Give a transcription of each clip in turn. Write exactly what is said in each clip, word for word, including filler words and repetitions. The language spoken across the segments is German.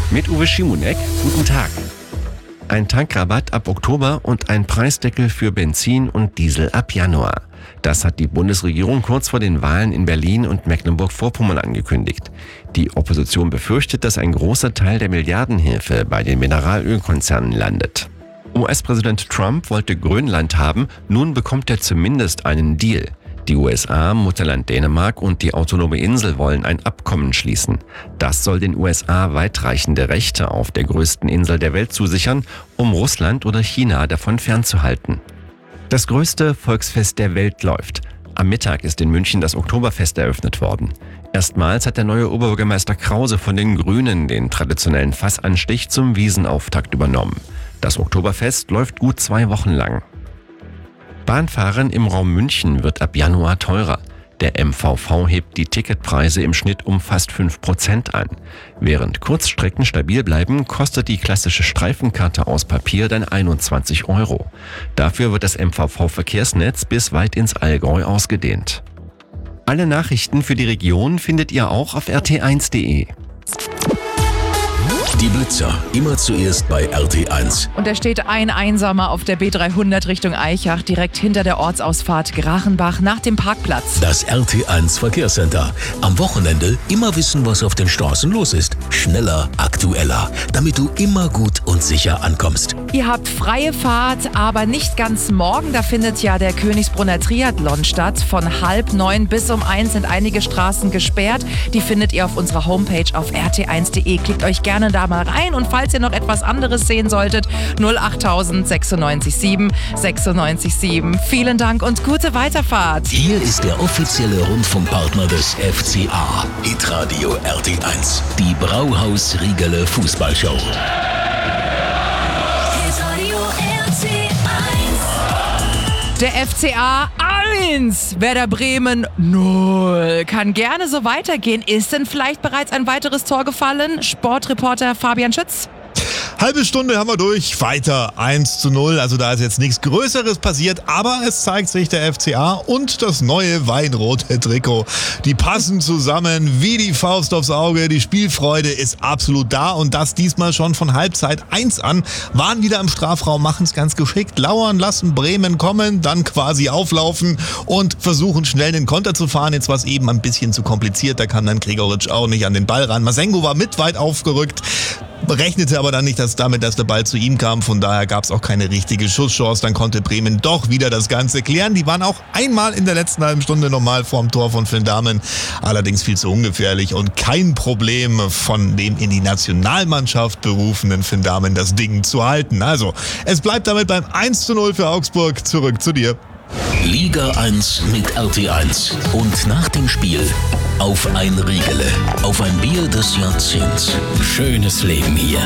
Mit Uwe Schimonek, guten Tag. Ein Tankrabatt ab Oktober und ein Preisdeckel für Benzin und Diesel ab Januar. Das hat die Bundesregierung kurz vor den Wahlen in Berlin und Mecklenburg-Vorpommern angekündigt. Die Opposition befürchtet, dass ein großer Teil der Milliardenhilfe bei den Mineralölkonzernen landet. U S-Präsident Trump wollte Grönland haben, nun bekommt er zumindest einen Deal. Die U S A, Mutterland Dänemark und die autonome Insel wollen ein Abkommen schließen. Das soll den U S A weitreichende Rechte auf der größten Insel der Welt zusichern, um Russland oder China davon fernzuhalten. Das größte Volksfest der Welt läuft. Am Mittag ist in München das Oktoberfest eröffnet worden. Erstmals hat der neue Oberbürgermeister Krause von den Grünen den traditionellen Fassanstich zum Wiesenauftakt übernommen. Das Oktoberfest läuft gut zwei Wochen lang. Bahnfahren im Raum München wird ab Januar teurer. Der M V V hebt die Ticketpreise im Schnitt um fast fünf Prozent an. Während Kurzstrecken stabil bleiben, kostet die klassische Streifenkarte aus Papier dann einundzwanzig Euro. Dafür wird das M V V-Verkehrsnetz bis weit ins Allgäu ausgedehnt. Alle Nachrichten für die Region findet ihr auch auf r t eins punkt d e. Die Blitzer, immer zuerst bei R T eins. Und da steht ein Einsamer auf der B dreihundert Richtung Aichach, direkt hinter der Ortsausfahrt Grachenbach nach dem Parkplatz. Das R T eins Verkehrscenter. Am Wochenende immer wissen, was auf den Straßen los ist. Schneller, aktueller, damit du immer gut und sicher ankommst. Ihr habt freie Fahrt, aber nicht ganz morgen. Da findet ja der Königsbrunner Triathlon statt. Von halb neun bis um eins sind einige Straßen gesperrt. Die findet ihr auf unserer Homepage auf r t eins punkt d e. Klickt euch gerne da mal rein, und falls ihr noch etwas anderes sehen solltet, null achttausend sechsundneunzig sieben sechsundneunzig sieben. Vielen Dank und gute Weiterfahrt. Hier ist der offizielle Rundfunkpartner des F C A. Hitradio R T eins. Die Brauhaus Riegele Fußballshow. Hitradio R T eins. Der F C A eins, Werder Bremen null. Kann gerne so weitergehen. Ist denn vielleicht bereits ein weiteres Tor gefallen? Sportreporter Fabian Schütz. Halbe Stunde haben wir durch, weiter eins zu null, also da ist jetzt nichts Größeres passiert, aber es zeigt sich der F C A und das neue weinrote Trikot. Die passen zusammen wie die Faust aufs Auge, die Spielfreude ist absolut da und das diesmal schon von Halbzeit eins an. Waren wieder im Strafraum, machen es ganz geschickt, lauern lassen Bremen kommen, dann quasi auflaufen und versuchen schnell den Konter zu fahren. Jetzt war es eben ein bisschen zu kompliziert, da kann dann Gregoritsch auch nicht an den Ball ran. Masengo war mit weit aufgerückt, rechnete aber dann nicht dass damit, dass der Ball zu ihm kam. Von daher gab es auch keine richtige Schusschance. Dann konnte Bremen doch wieder das Ganze klären. Die waren auch einmal in der letzten halben Stunde nochmal vorm Tor von Finn Dahmen. Allerdings viel zu ungefährlich und kein Problem von dem in die Nationalmannschaft berufenen Finn Dahmen, das Ding zu halten. Also, es bleibt damit beim eins zu null für Augsburg. Zurück zu dir. Liga eins mit R T eins. Und nach dem Spiel auf ein Riegele, auf ein Bier des Jahrzehnts. Schönes Leben hier.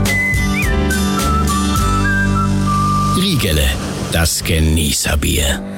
Riegele, das Genießerbier.